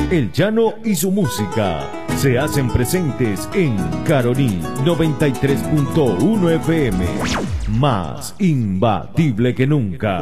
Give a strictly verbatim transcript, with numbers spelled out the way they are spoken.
El Llano y su música se hacen presentes en Caroní noventa y tres punto uno F M. Más imbatible que nunca.